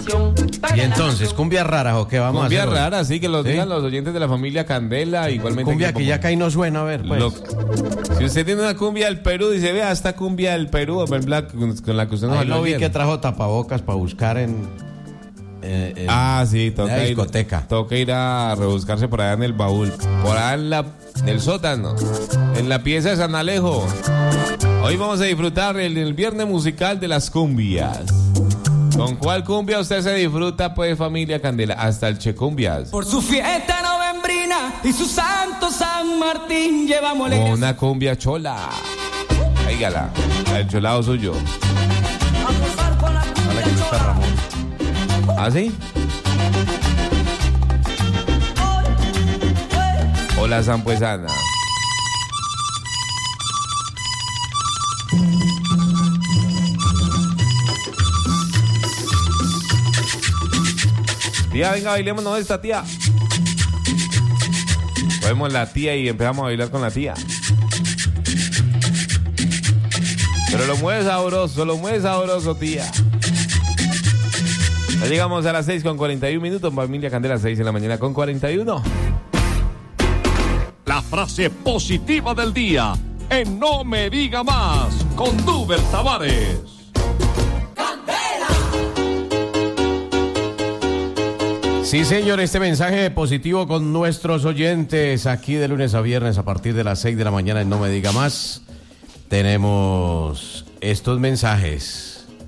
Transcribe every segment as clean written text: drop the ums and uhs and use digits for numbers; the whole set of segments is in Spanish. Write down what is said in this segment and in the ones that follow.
canción. Y entonces, ¿cumbias raras o qué vamos cumbia a hacer? Cumbia rara, sí, que lo ¿Sí? digan los oyentes de la familia Candela. Igualmente. Cumbia que ya acá y no suena, a ver, pues. Si usted tiene una cumbia del Perú, dice, vea, esta cumbia del Perú, con la que usted nos Ahí habló lo vi ayer. que trajo tapabocas para buscar en sí, la discoteca. Toca ir a rebuscarse por allá en el baúl, por allá en el sótano, en la pieza de San Alejo. Hoy vamos a disfrutar el viernes musical de las cumbias. ¿Con cuál cumbia usted se disfruta, pues, familia Candela? Hasta el Checumbias. Por su fiesta novembrina y su santo San Martín llevamos una cumbia chola. Óigala, el cholado suyo. Vale, que no está Ramón. ¿Ah, sí? Hola, Sampuesana. Tía, venga, bailémonos esta, tía. Cogemos la tía y empezamos a bailar con la tía. Pero lo mueve sabroso, tía. Ya llegamos a las 6:41, familia Candela, 6 de la mañana con 41. La frase positiva del día, en No Me Diga Más, con Duber Tavares. Sí, señor, este mensaje positivo con nuestros oyentes aquí de lunes a viernes a partir de las 6 de la mañana en No Me Diga Más. Tenemos estos mensajes.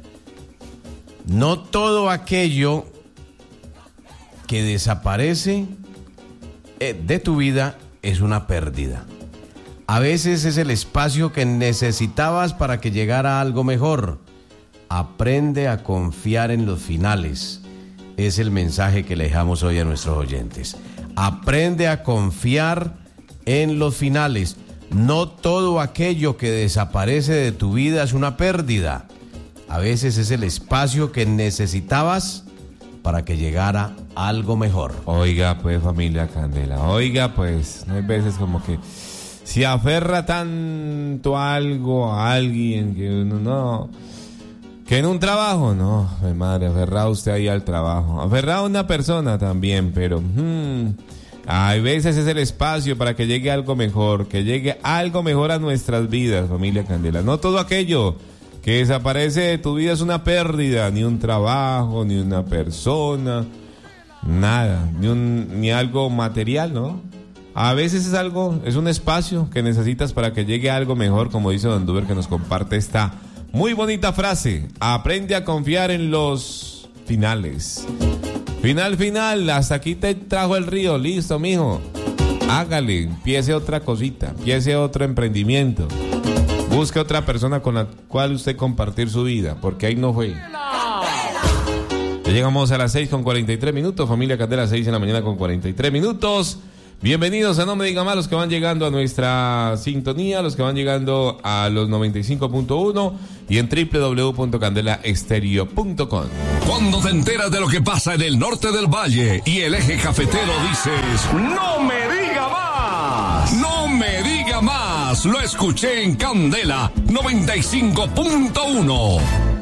No todo aquello que desaparece de tu vida es una pérdida. A veces es el espacio que necesitabas para que llegara algo mejor. Aprende a confiar en los finales. Es el mensaje que le dejamos hoy a nuestros oyentes. Aprende a confiar en los finales. No todo aquello que desaparece de tu vida es una pérdida. A veces es el espacio que necesitabas para que llegara algo mejor. Oiga, pues, familia Candela, oiga, pues, no hay veces como que se aferra tanto a algo, a alguien, que uno no... Que en un trabajo, no, mi madre, aferrado usted ahí al trabajo. Aferrado a una persona también, pero... hay veces es el espacio para que llegue algo mejor, que llegue algo mejor a nuestras vidas, familia Candela. No todo aquello que desaparece de tu vida es una pérdida, ni un trabajo, ni una persona, nada, ni algo material, ¿no? A veces es algo, es un espacio que necesitas para que llegue algo mejor, como dice Don Duber, que nos comparte esta muy bonita frase. Aprende a confiar en los finales. Final, hasta aquí te trajo el río, listo, mijo. Hágale, empiece otra cosita, empiece otro emprendimiento. Busque otra persona con la cual usted compartir su vida, porque ahí no fue. Ya llegamos a las 6:43, familia Candela, 6 de la mañana con 43 minutos. Bienvenidos a No Me Diga Más, los que van llegando a nuestra sintonía, los que van llegando a los 95.1 y en www.candelaestereo.com. Cuando te enteras de lo que pasa en el norte del valle y el eje cafetero, dices, ¡no me diga más! ¡No me diga más! Lo escuché en Candela 95.1.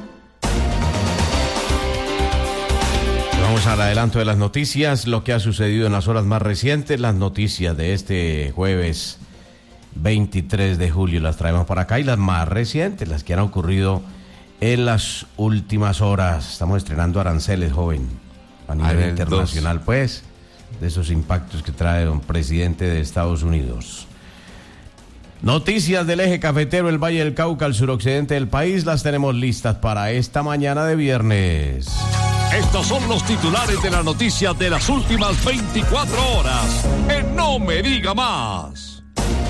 Vamos al adelanto de las noticias, lo que ha sucedido en las horas más recientes, las noticias de este jueves 23 de julio las traemos para acá y las más recientes, las que han ocurrido en las últimas horas. Estamos estrenando aranceles, joven, a nivel internacional, pues, de esos impactos que trae un presidente de Estados Unidos. Noticias del eje cafetero, el Valle del Cauca, al suroccidente del país, las tenemos listas para esta mañana de viernes. Estos son los titulares de la noticia de las últimas 24 horas. En No Me Diga Más.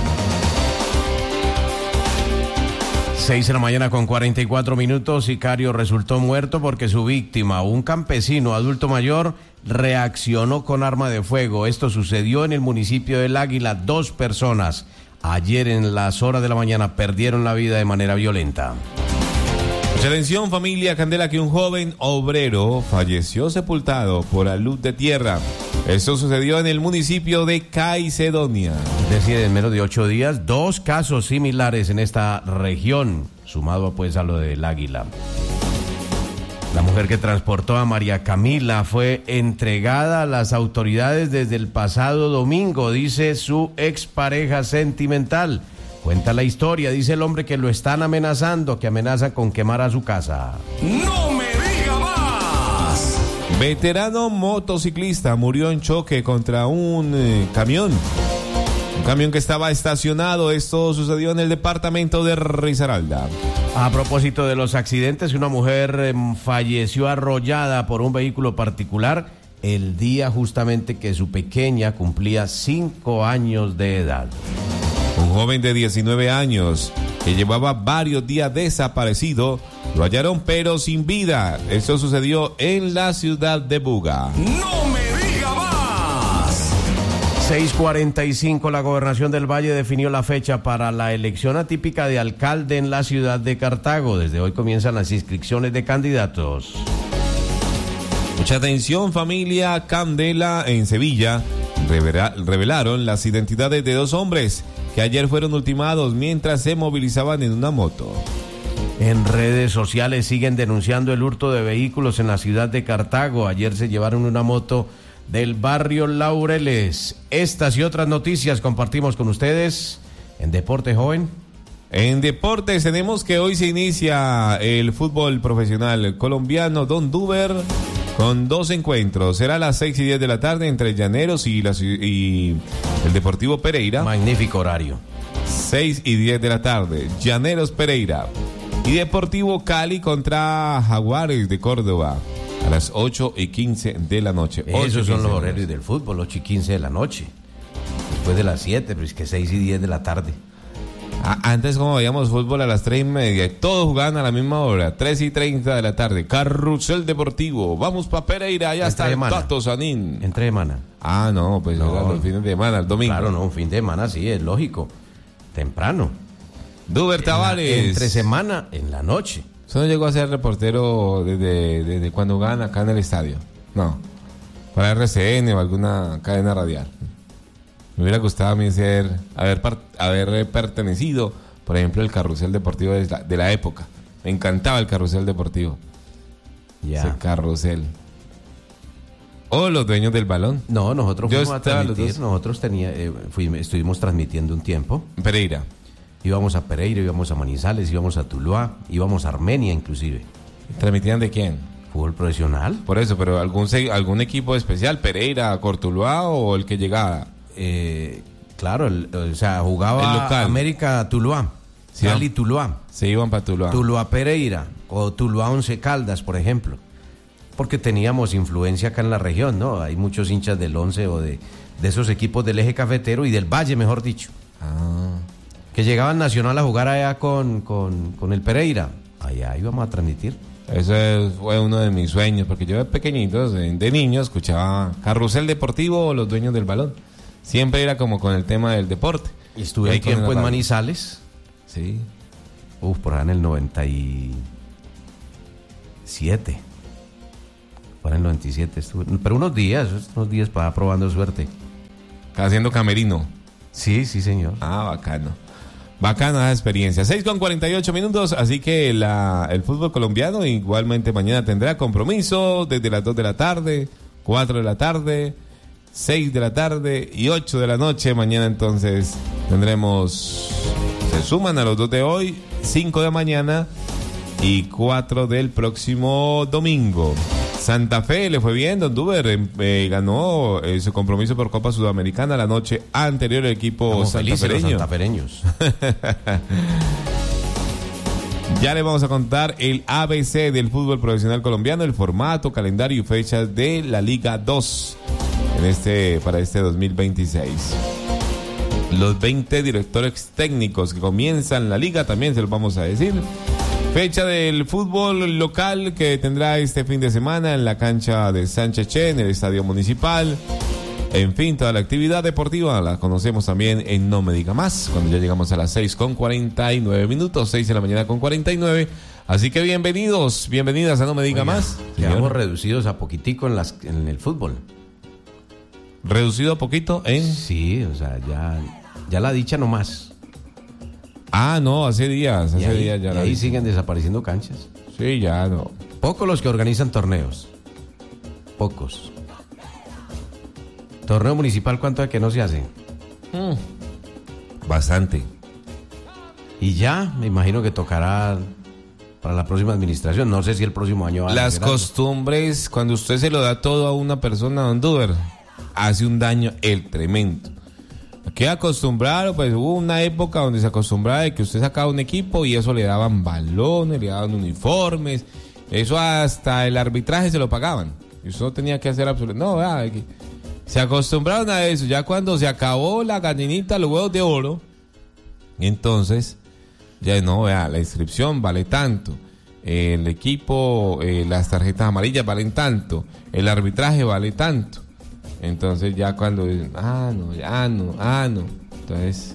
6 de la mañana con 44 minutos. Sicario resultó muerto porque su víctima, un campesino adulto mayor, reaccionó con arma de fuego. Esto sucedió en el municipio del Águila. 2 personas ayer en las horas de la mañana perdieron la vida de manera violenta. Atención, familia Candela, que un joven obrero falleció sepultado por la luz de tierra. Esto sucedió en el municipio de Caicedonia. Es decir, en menos de 8 días, 2 casos similares en esta región, sumado pues a lo del Águila. La mujer que transportó a María Camila fue entregada a las autoridades desde el pasado domingo, dice su expareja sentimental. Cuenta la historia, dice el hombre que lo están amenazando, que amenaza con quemar a su casa. ¡No me diga más! Veterano motociclista murió en choque contra un camión. Un camión que estaba estacionado. Esto sucedió en el departamento de Risaralda. A propósito de los accidentes, una mujer falleció arrollada por un vehículo particular el día justamente que su pequeña cumplía 5 años de edad. Un joven de 19 años que llevaba varios días desaparecido, lo hallaron pero sin vida. Esto sucedió en la ciudad de Buga. ¡No me diga más! 6:45, la Gobernación del Valle definió la fecha para la elección atípica de alcalde en la ciudad de Cartago. Desde hoy comienzan las inscripciones de candidatos. Mucha atención, familia. Candela en Sevilla revelaron las identidades de 2 hombres que ayer fueron ultimados mientras se movilizaban en una moto. En redes sociales siguen denunciando el hurto de vehículos en la ciudad de Cartago. Ayer se llevaron una moto del barrio Laureles. Estas y otras noticias compartimos con ustedes en Deporte Joven. En deportes tenemos que hoy se inicia el fútbol profesional colombiano. Don Duber con 2 encuentros. Será a las 6:10 de la tarde entre Llaneros y el Deportivo Pereira. Magnífico horario. 6:10 de la tarde, Llaneros Pereira. Y Deportivo Cali contra Jaguares de Córdoba a las 8:15 de la noche. Esos son los horarios del fútbol, 8:15 de la noche. Después de las 7, pero es que 6:10 de la tarde. Antes, como veíamos fútbol a las 3:30, todos jugaban a la misma hora, 3:30 de la tarde. Carrusel Deportivo, vamos para Pereira, allá está el Tato Sanín. Entre semana. No, pues no, los fines de semana, el domingo. Claro, no, un fin de semana sí, es lógico. Temprano. Duber Tavares. Entre semana, en la noche. ¿Usted no llegó a ser reportero desde cuando jugaban acá en el estadio? No. Para RCN o alguna cadena radial. Me hubiera gustado a mí haber pertenecido, por ejemplo, al Carrusel Deportivo de la época. Me encantaba el Carrusel Deportivo. Ya. Ese carrusel. ¿O los dueños del balón? No, nosotros fuimos a transmitir. Los dos. Nosotros estuvimos transmitiendo un tiempo. Pereira. Íbamos a Pereira, íbamos a Manizales, íbamos a Tuluá, íbamos a Armenia inclusive. ¿Transmitían de quién? Fútbol profesional. Por eso, pero algún equipo especial, Pereira, Cortuluá o el que llegaba. Claro, jugaba el local. América Tuluá, Sí, Cali Tuluá, se iban para Tuluá. Tuluá Pereira o Tuluá Once Caldas, por ejemplo, porque teníamos influencia acá en la región, ¿no? Hay muchos hinchas del Once o de esos equipos del eje cafetero y del Valle, mejor dicho, que llegaban Nacional a jugar allá con el Pereira. Allá íbamos a transmitir. Eso fue uno de mis sueños, porque yo de pequeñitos, de niño, escuchaba Carrusel Deportivo o los dueños del balón. Siempre era como con el tema del deporte. Y estuve un tiempo en Manizales. Sí. Por allá en el 97. Para el 97 estuve. Pero unos días para probando suerte. Haciendo camerino. Sí, señor. Bacano. Bacana esa experiencia. 6:48, así que el fútbol colombiano igualmente mañana tendrá compromiso desde las 2 de la tarde, 4 de la tarde, 6 de la tarde y 8 de la noche. Mañana entonces se suman a los 2 de hoy, 5 de mañana y 4 del próximo domingo. Santa Fe le fue bien, Don Duber ganó su compromiso por Copa Sudamericana la noche anterior el equipo santafereños. Ya le vamos a contar el ABC del fútbol profesional colombiano, el formato, calendario y fechas de la Liga 2 para este 2026. Los 20 directores técnicos que comienzan la liga también se los vamos a decir. Fecha del fútbol local que tendrá este fin de semana en la cancha de Sánchez Che, en el Estadio Municipal. En fin, toda la actividad deportiva la conocemos también en No Me Diga Más, cuando ya llegamos a las 6:49, 6 de la mañana con 49. Así que bienvenidas a No Me Diga Más. Quedamos reducidos a poquitico en el fútbol. ¿Reducido a poquito en? Sí, ya la dicha no más. No, hace días ya. Y ahí siguen desapareciendo canchas. Sí, ya no. Pocos los que organizan torneos. Pocos. Torneo municipal, ¿cuánto es que no se hace? Bastante. Y ya, me imagino que tocará para la próxima administración. No sé si el próximo año va a Las hacer algo. costumbres, cuando usted se lo da todo a una persona, don Duber, hace un daño el tremendo. Aquí acostumbraron, pues hubo una época donde se acostumbraba de que usted sacaba un equipo y eso le daban balones, le daban uniformes, eso hasta el arbitraje se lo pagaban. Y usted no tenía que hacer absolutamente... No, vea, se acostumbraron a eso. Ya cuando se acabó la gallinita, los huevos de oro, entonces, ya no, vea, la inscripción vale tanto, el equipo, las tarjetas amarillas valen tanto, el arbitraje vale tanto. Entonces ya cuando dicen, entonces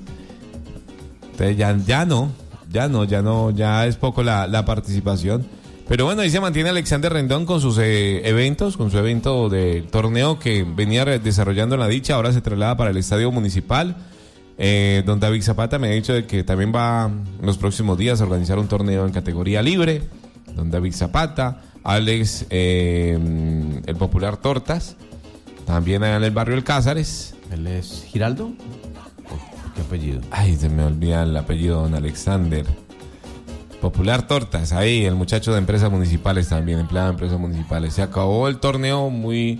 ya es poco la participación. Pero bueno, ahí se mantiene Alexander Rendón con sus eventos, con su evento de torneo que venía desarrollando en la dicha, ahora se traslada para el estadio municipal. Don David Zapata me ha dicho de que también va en los próximos días a organizar un torneo en categoría libre. Don David Zapata, Alex, el popular Tortas, también allá en el barrio El Cázares. ¿Él es Giraldo? ¿Qué apellido? Ay, se me olvida el apellido, don Alexander. Popular Tortas, ahí el muchacho de empresas municipales también, empleado de empresas municipales. Se acabó el torneo muy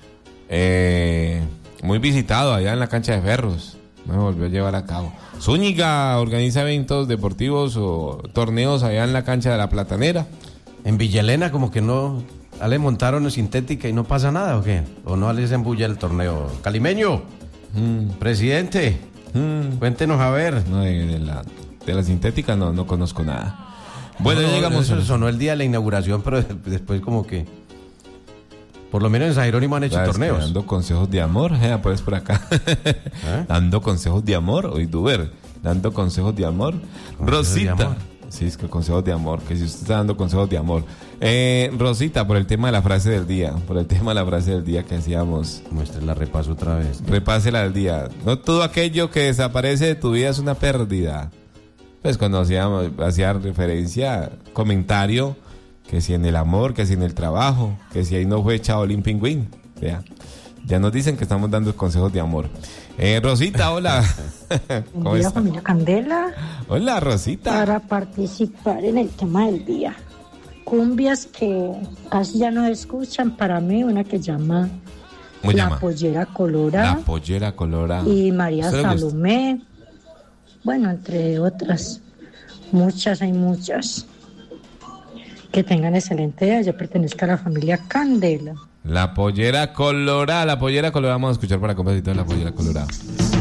visitado allá en la cancha de Ferros. Me volvió a llevar a cabo. Zúñiga organiza eventos deportivos o torneos allá en la cancha de la Platanera. En Villa Elena como que no... ¿Le montaron sintética y no pasa nada o qué? ¿O no les embulla el torneo? Calimeño, presidente, cuéntenos a ver. No, de la sintética no conozco nada. Bueno, no, llegamos. Eso sonó el día de la inauguración, pero después como que... Por lo menos en San Jerónimo han hecho torneos. Dando consejos de amor, pues por acá. Dando consejos de amor, hoy Duber. Dando consejos de amor. Rosita. De amor. Sí, es que consejos de amor, que si usted está dando consejos de amor. Rosita, por el tema de la frase del día, que hacíamos. Muéstrela, repaso otra vez. Repásela del día. No todo aquello que desaparece de tu vida es una pérdida. Pues cuando hacía referencia, comentario, que si en el amor, que si en el trabajo, que si ahí no fue Chaolín Pingüín. Ya nos dicen que estamos dando consejos de amor. Rosita, hola. Buen día, familia Candela. Hola, Rosita. Para participar en el tema del día. Cumbias que casi ya no escuchan, para mí una que llama La Pollera Colorada. La Pollera Colorada. Y María Salomé. Bueno, entre otras. Hay muchas. Que tengan excelente día. Yo pertenezco a la familia Candela. La Pollera Colorada. Vamos a escuchar para compositor La Pollera Colorada.